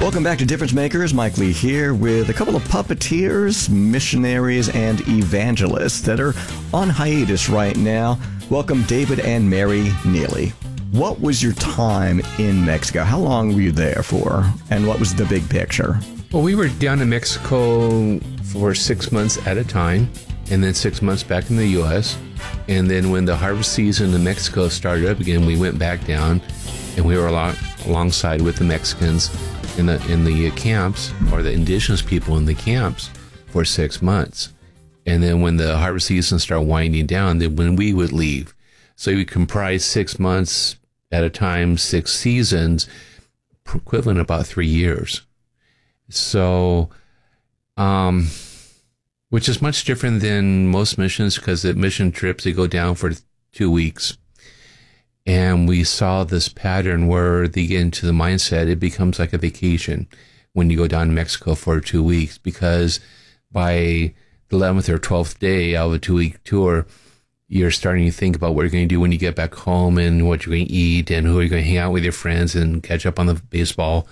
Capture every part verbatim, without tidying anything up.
Welcome back to Difference Makers. Mike Lee here with a couple of puppeteers, missionaries, and evangelists that are on hiatus right now. Welcome David and Mary Neely. What was your time in Mexico? How long were you there for? And what was the big picture? Well, we were down in Mexico for six months at a time, and then six months back in the U S And then when the harvest season in Mexico started up again, we went back down, and we were along, alongside with the Mexicans in the in the camps, or the indigenous people in the camps, for six months. And then when the harvest season started winding down, then when we would leave. So we comprised six months at a time, six seasons, equivalent about three years. So, um, which is much different than most missions, because the mission trips, they go down for two weeks. And we saw this pattern where they get into the mindset, it becomes like a vacation when you go down to Mexico for two weeks, because by the eleventh or twelfth day of a two-week tour, you're starting to think about what you're going to do when you get back home, and what you're going to eat, and who you're going to hang out with your friends and catch up on the baseball.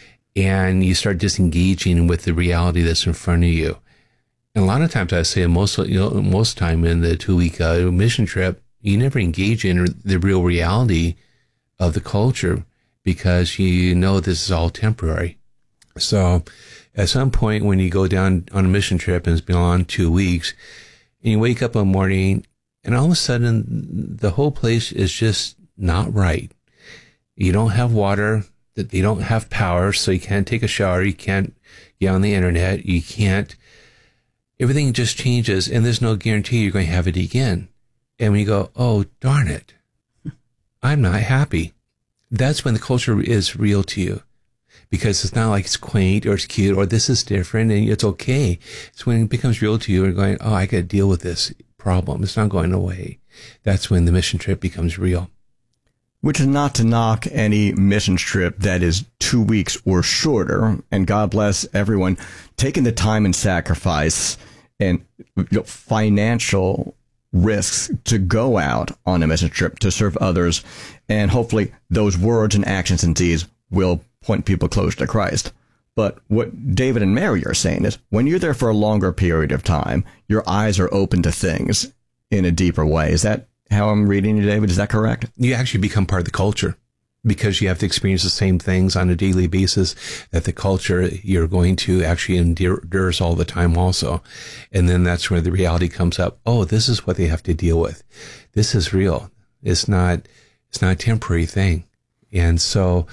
And you start disengaging with the reality that's in front of you. And a lot of times, I say most, you know, most time in the two-week uh, mission trip, you never engage in the real reality of the culture, because you know this is all temporary. So at some point when you go down on a mission trip and it's been on two weeks, and you wake up one morning and all of a sudden the whole place is just not right. You don't have water, that you don't have power, so you can't take a shower, you can't get on the internet, you can't, everything just changes, and there's no guarantee you're going to have it again. And when you go, oh, darn it, I'm not happy. That's when the culture is real to you, because it's not like it's quaint or it's cute or this is different and it's okay. It's when it becomes real to you and going, oh, I got to deal with this problem. It's not going away. That's when the mission trip becomes real. Which is not to knock any mission trip that is two weeks or shorter. And God bless everyone taking the time and sacrifice and, you know, financial risks to go out on a mission trip to serve others, and hopefully those words and actions and deeds will point people closer to Christ. But what David and Mary are saying is, when you're there for a longer period of time, your eyes are open to things in a deeper way. Is that how I'm reading you, David? Is that correct? You actually become part of the culture, because you have to experience the same things on a daily basis that the culture you're going to actually endures all the time also. And then that's where the reality comes up. Oh, this is what they have to deal with. This is real. It's not, it's not a temporary thing. And so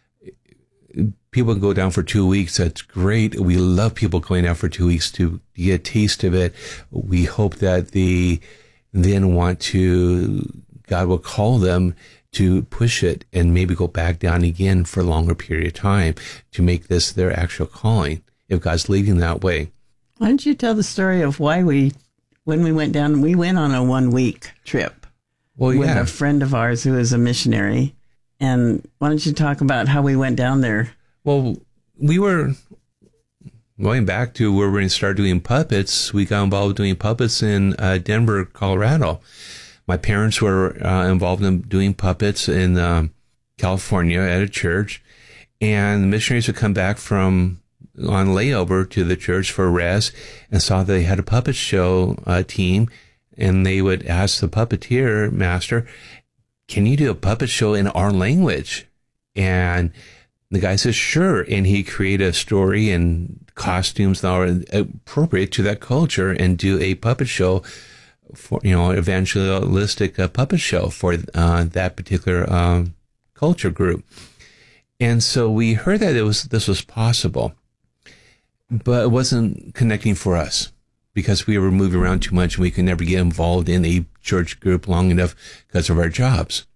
people go down for two weeks. That's great. We love people going out for two weeks to get a taste of it. We hope that they then want to, God will call them to push it and maybe go back down again for a longer period of time to make this their actual calling, if God's leading that way. Why don't you tell the story of why we, when we went down, we went on a one-week trip well, with yeah. a friend of ours who is a missionary. And why don't you talk about how we went down there? Well, we were going back to where we're going to start doing puppets. We got involved doing puppets in uh, Denver, Colorado. My parents were uh, involved in doing puppets in uh, California at a church, and the missionaries would come back from on layover to the church for rest and saw they had a puppet show uh, team, and they would ask the puppeteer master, can you do a puppet show in our language? And the guy says, sure. And he created a story and costumes that are appropriate to that culture and do a puppet show for, you know, evangelistic uh, puppet show for uh, that particular uh, culture group. And so we heard that it was this was possible, but it wasn't connecting for us because we were moving around too much and we could never get involved in a church group long enough because of our jobs.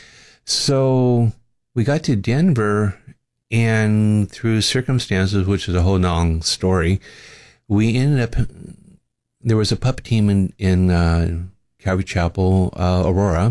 So we got to Denver, and through circumstances, which is a whole long story, we ended up, there was a puppet team in, in uh, Calvary Chapel, uh, Aurora,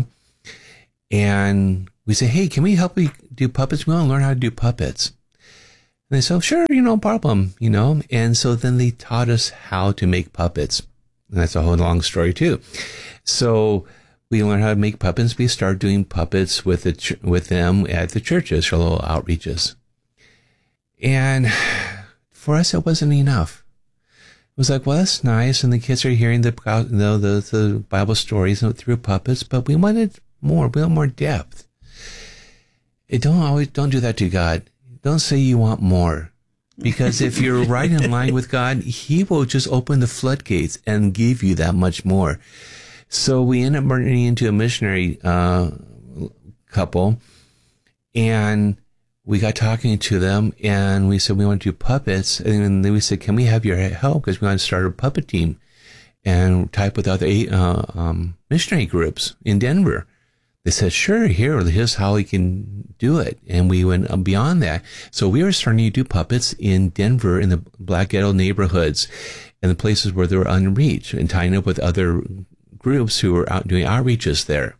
and we said, hey, can we help you do puppets? We want to learn how to do puppets. And they said, sure, you know, no problem, you know. And so then they taught us how to make puppets. And that's a whole long story too. So we learned how to make puppets. We started doing puppets with the ch- with them at the churches for little outreaches. And for us, it wasn't enough. It was like, well, that's nice, and the kids are hearing the you know, the, the Bible stories through puppets, but we wanted more. We want more depth. It don't always don't do that to God. Don't say you want more, because if you're right in line with God, He will just open the floodgates and give you that much more. So we end up running into a missionary uh, couple, and we got talking to them, and we said we want to do puppets, and then we said, can we have your help, because we want to start a puppet team and type with other uh, um, missionary groups in Denver. They said, sure, here, here's how we can do it. And we went beyond that. So we were starting to do puppets in Denver, in the Black Ghetto neighborhoods, and the places where they were unreached, and tying up with other groups who were out doing outreaches there.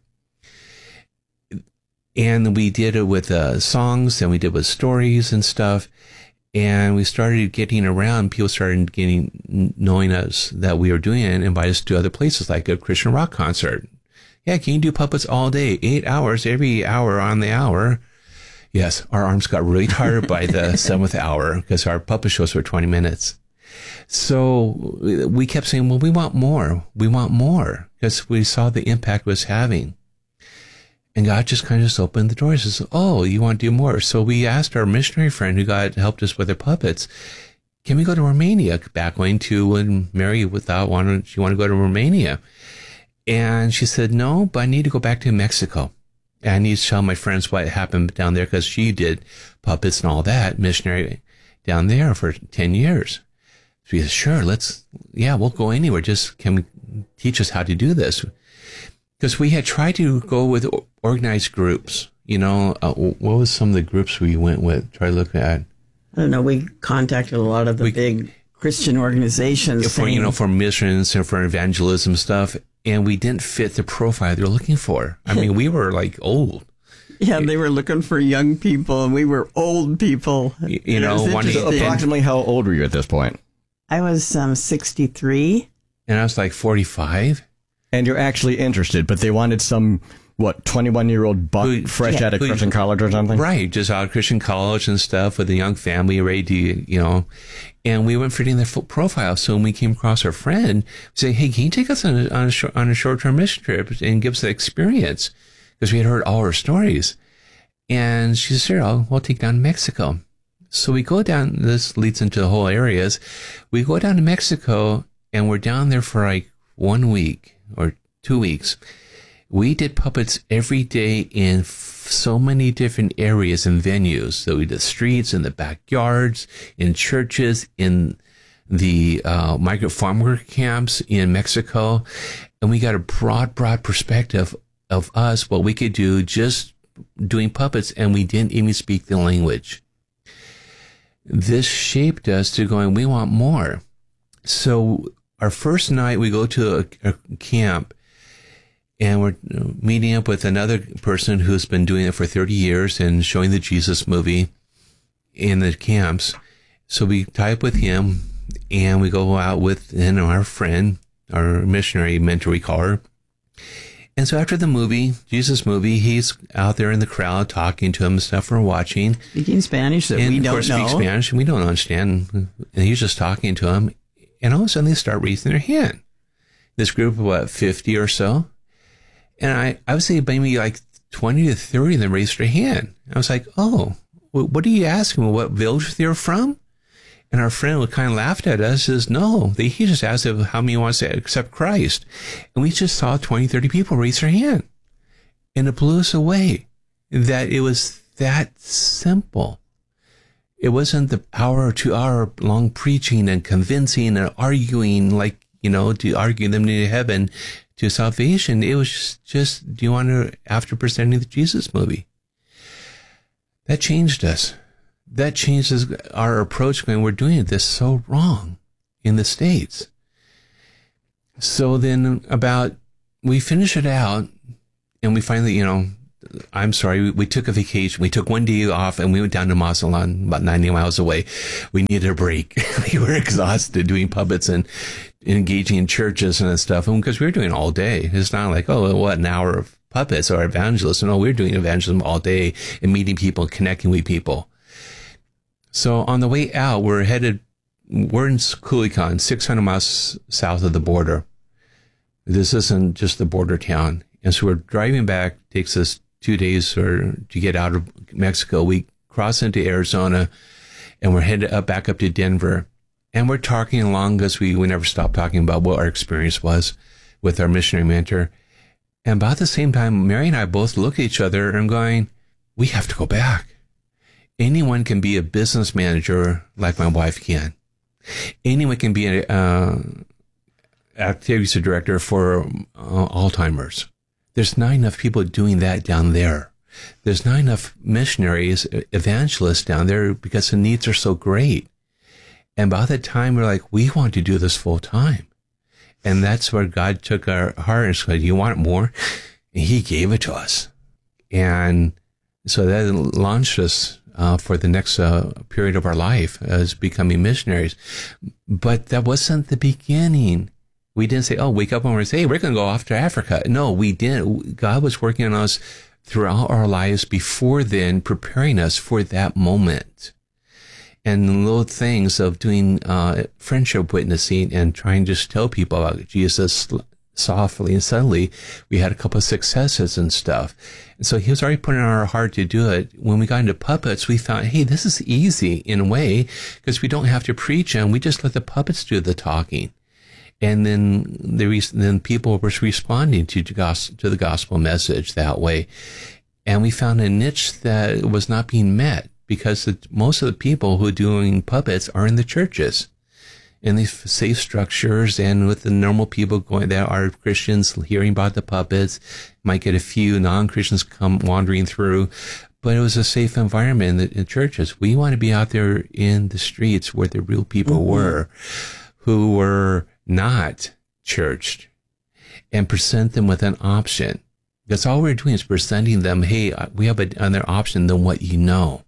And we did it with uh, songs, and we did with stories and stuff. And we started getting around. People started getting knowing us that we were doing it, and invite us to other places, like a Christian rock concert. Yeah, can you do puppets all day, eight hours, every hour on the hour? Yes, our arms got really tired by the seventh hour, because our puppet shows were twenty minutes. So we kept saying, well, we want more. We want more, because we saw the impact it was having. And God just kind of just opened the doors and said, oh, you want to do more? So we asked our missionary friend who got helped us with her puppets, can we go to Romania? Back going to when Mary without wanting, she wanted to go to Romania. And she said, no, but I need to go back to Mexico. And I need to tell my friends what happened down there, because she did puppets and all that, missionary down there for ten years. So he said, sure, let's, yeah, we'll go anywhere. Just can we teach us how to do this? Because we had tried to go with organized groups. You know, uh, what was some of the groups we went with? Try to look at. I don't know. We contacted a lot of the we, big Christian organizations. For, saying, you know, for missions and for evangelism stuff. And we didn't fit the profile they were looking for. I mean, we were like old. Yeah, they were looking for young people, and we were old people. You, you know, one, so approximately how old were you at this point? I was um, sixty-three. And I was like forty-five. And you're actually interested, but they wanted some, what, twenty-one-year-old buck who, fresh yeah, out of who, Christian college or something? Right, just out of Christian college and stuff with a young family ready to, you know. And we weren't fitting their profile. So when we came across our friend, we said, hey, can you take us on a, on a, short, on a short-term mission trip and give us the experience? Because we had heard all her stories. And she said, sure, I'll, we'll take down to Mexico. So we go down, this leads into the whole areas. We go down to Mexico, and we're down there for like one week or two weeks. We did puppets every day in f- so many different areas and venues. So we did streets, in the backyards, in churches, in the uh, migrant farm worker camps in Mexico. And we got a broad, broad perspective of us, what we could do just doing puppets, and we didn't even speak the language. This shaped us to going, we want more. So our first night, we go to a, a camp, and we're meeting up with another person who's been doing it for thirty years and showing the Jesus movie in the camps. So we tie up with him, and we go out with and our friend, our missionary mentor, we call her. And so after the movie, Jesus movie, he's out there in the crowd talking to him and stuff. We're watching. Speaking Spanish that and we don't know. And of course, speak Spanish, and we don't understand. And he's just talking to him. And all of a sudden, they start raising their hand. This group of, what, fifty or so? And I, I would say maybe like twenty to thirty of them raised their hand. I was like, oh, what are you asking? What village they're from? And our friend would kind of laughed at us, says, no, they, he just asked if, how many wants to accept Christ. And we just saw twenty, thirty people raise their hand. And it blew us away that it was that simple. It wasn't the hour or two hour long preaching and convincing and arguing, like, you know, to argue them to heaven, to salvation. It was just, just do you want to, after presenting the Jesus movie? That changed us. That changes our approach when we're doing this so wrong in the States. So then about, we finish it out, and we finally, you know, I'm sorry, we, we took a vacation. We took one day off, and we went down to Mazatlan, about ninety miles away. We needed a break. We were exhausted doing puppets and engaging in churches and stuff, and because we were doing it all day. It's not like, oh, what, an hour of puppets or evangelism. No, we were doing evangelism all day and meeting people, connecting with people. So on the way out, we're headed, we're in Culiacan, six hundred miles south of the border. This isn't just the border town. And so we're driving back, takes us two days or to get out of Mexico. We cross into Arizona and we're headed up back up to Denver. And we're talking along because we, we never stopped talking about what our experience was with our missionary mentor. And about the same time, Mary and I both look at each other and going, we have to go back. Anyone can be a business manager like my wife can. Anyone can be an uh, activities director for uh, Alzheimer's. There's not enough people doing that down there. There's not enough missionaries, evangelists down there because the needs are so great. And by the time we're like, we want to do this full time. And that's where God took our heart and said, you want more? And he gave it to us. And so that launched us uh, for the next uh, period of our life as becoming missionaries. But that wasn't the beginning. We didn't say, oh, wake up and say, hey, we're going to go off to Africa. No, we didn't. God was working on us throughout our lives before then, preparing us for that moment. And little things of doing uh, friendship witnessing and trying to just tell people about Jesus softly and subtly. We had a couple of successes and stuff. And so he was already putting on our heart to do it. When we got into puppets, we thought, hey, this is easy in a way because we don't have to preach and we just let the puppets do the talking. And then there was, then people were responding to, to, gospel, to the gospel message that way. And we found a niche that was not being met because the, most of the people who are doing puppets are in the churches, in these safe structures and with the normal people going there are Christians hearing about the puppets, might get a few non-Christians come wandering through. But it was a safe environment in the in churches. We want to be out there in the streets where the real people mm-hmm. were, who were not churched, and present them with an option. That's all we're doing is presenting them, hey, we have another option than what you know.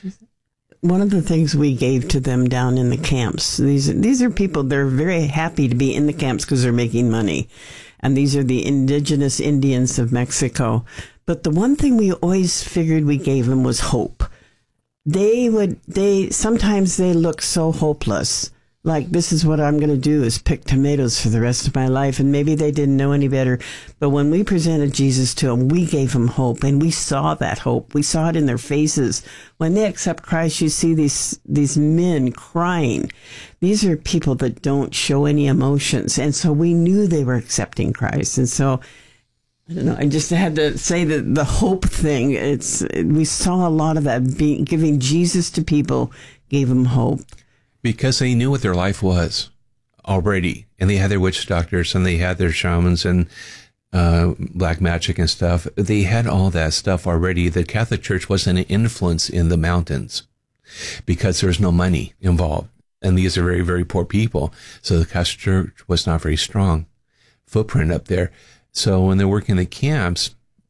One of the things we gave to them down in the camps, these, these are people, they're very happy to be in the camps because they're making money. And these are the indigenous Indians of Mexico. But the one thing we always figured we gave them was hope. They would, they, sometimes they look so hopeless. Like, this is what I'm going to do is pick tomatoes for the rest of my life. And maybe they didn't know any better. But when we presented Jesus to them, we gave them hope. And we saw that hope. We saw it in their faces. When they accept Christ, you see these, these men crying. These are people that don't show any emotions. And so we knew they were accepting Christ. And so, I don't know, I just had to say that the hope thing, it's, we saw a lot of that. Being, giving Jesus to people gave them hope. Because they knew what their life was already. And they had their witch doctors and they had their shamans and uh, black magic and stuff. They had all that stuff already. The Catholic Church wasn't an influence in the mountains because there was no money involved. And these are very, very poor people. So the Catholic Church was not very strong footprint up there. So when they're working the camps,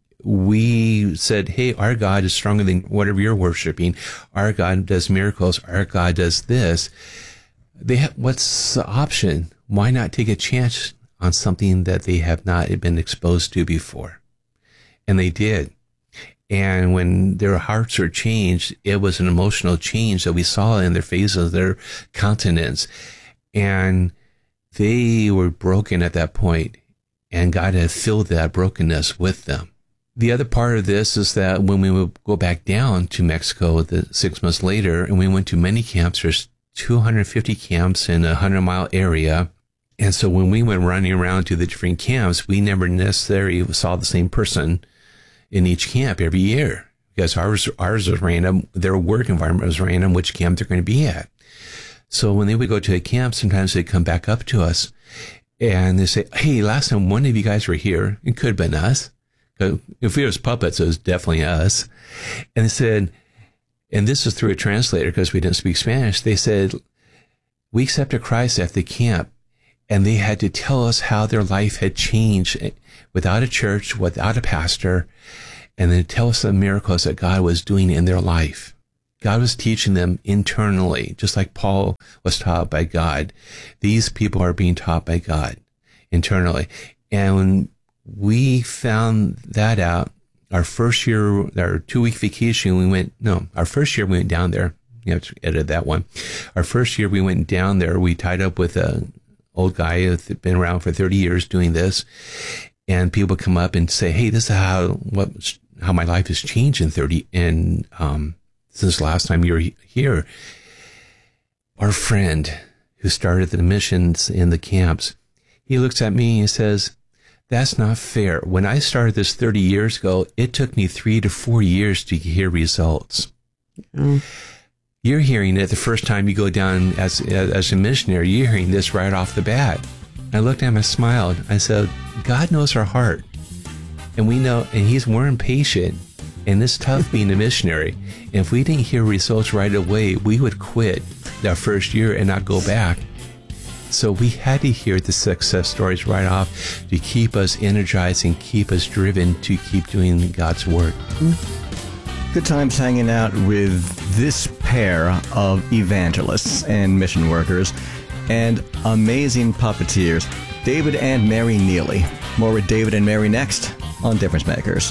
we said, hey, our God is stronger than whatever you're worshiping. Our God does miracles. Our God does this. They have, what's the option? Why not take a chance on something that they have not been exposed to before? And they did. And when their hearts were changed, it was an emotional change that we saw in their faces, their countenance. And they were broken at that point, and God had filled that brokenness with them. The other part of this is that when we would go back down to Mexico the six months later, and we went to many camps, there's two hundred fifty camps in a hundred mile area. And so when we went running around to the different camps, we never necessarily saw the same person in each camp every year because ours, ours was random. Their work environment was random, which camp they're going to be at. So when they would go to a camp, sometimes they'd come back up to us and they say, hey, last time one of you guys were here, it could have been us. If it was puppets, it was definitely us. And they said, and this is through a translator because we didn't speak Spanish. They said, we accepted Christ at the camp, and they had to tell us how their life had changed without a church, without a pastor, and then tell us the miracles that God was doing in their life. God was teaching them internally, just like Paul was taught by God. These people are being taught by God internally. And when we found that out, our first year, our two-week vacation, we went, no, our first year we went down there, You have to edit that one. Our first year we went down there, we tied up with a old guy who's been around for thirty years doing this. And people come up and say, hey, this is how, what, how my life has changed in thirty, and, um, since the last time you were here. Our friend who started the missions in the camps, he looks at me and says, that's not fair. When I started this thirty years ago, it took me three to four years to hear results. Mm. You're hearing it the first time you go down as, as a missionary. You're hearing this right off the bat. I looked at him, I smiled. I said, God knows our heart. And we know, and he's more impatient. And it's tough being a missionary. And if we didn't hear results right away, we would quit that first year and not go back. So we had to hear the success stories right off to keep us energized and keep us driven to keep doing God's work. Good times hanging out with this pair of evangelists and mission workers and amazing puppeteers, David and Mary Neely. More with David and Mary next on Difference Makers.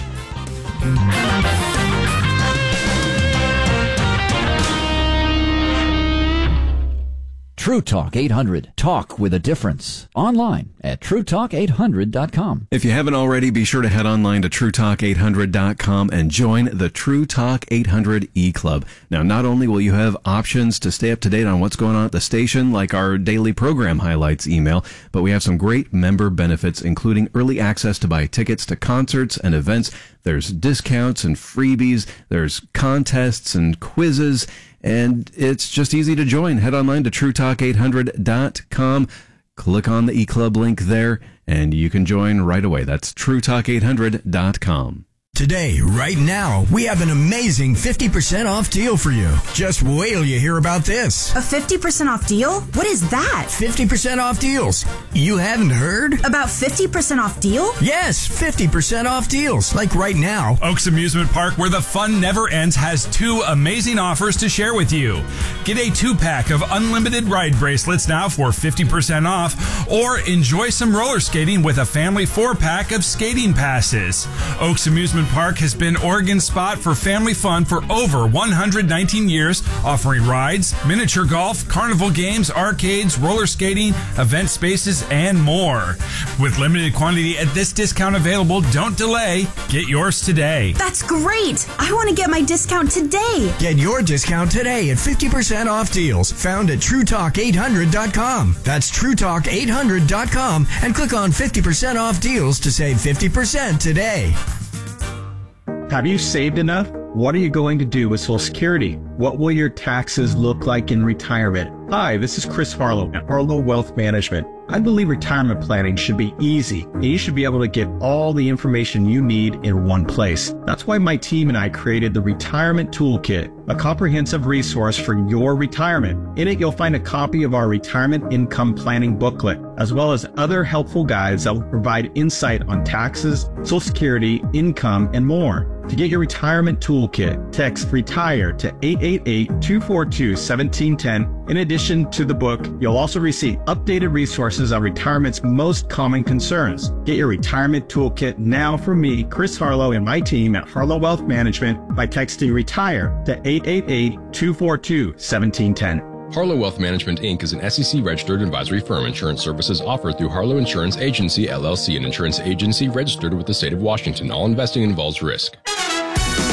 True Talk eight hundred. Talk with a difference. Online at true talk eight hundred dot com. If you haven't already, be sure to head online to true talk eight hundred dot com and join the True Talk eight hundred e-club. Now, not only will you have options to stay up to date on what's going on at the station, like our daily program highlights email, but we have some great member benefits, including early access to buy tickets to concerts and events. There's discounts and freebies. There's contests and quizzes. And it's just easy to join. Head online to true talk eight hundred dot com. Click on the e-club link there, and you can join right away. That's true talk eight hundred dot com. Today, right now, we have an amazing fifty percent off deal for you. Just wait till you hear about this. A fifty percent off deal? What is that? fifty percent off deals. You haven't heard? About fifty percent off deal? Yes, fifty percent off deals. Like right now. Oaks Amusement Park, where the fun never ends, has two amazing offers to share with you. Get a two-pack of unlimited ride bracelets now for fifty percent off, or enjoy some roller skating with a family four-pack of skating passes. Oaks Amusement Park has been Oregon's spot for family fun for over one hundred nineteen years, offering rides, miniature golf, carnival games, arcades, roller skating, event spaces, and more. With limited quantity at this discount available, don't delay. Get yours today. That's great! I want to get my discount today. Get your discount today at fifty percent off deals found at true talk eight hundred dot com. That's true talk eight hundred dot com and click on fifty percent off deals to save fifty percent today. Have you saved enough? What are you going to do with Social Security? What will your taxes look like in retirement? Hi, this is Chris Harlow at Harlow Wealth Management. I believe retirement planning should be easy, and you should be able to get all the information you need in one place. That's why my team and I created the Retirement Toolkit, a comprehensive resource for your retirement. In it, you'll find a copy of our retirement income planning booklet, as well as other helpful guides that will provide insight on taxes, Social Security, income, and more. To get your retirement toolkit, text RETIRE to eight eight eight, two four two, one seven one zero. In addition to the book, you'll also receive updated resources on retirement's most common concerns. Get your retirement toolkit now from me, Chris Harlow, and my team at Harlow Wealth Management by texting RETIRE to eight eight eight, two four two, one seven one zero. Harlow Wealth Management, Incorporated is an S E C-registered advisory firm. Insurance services offered through Harlow Insurance Agency, L L C, an insurance agency registered with the state of Washington. All investing involves risk.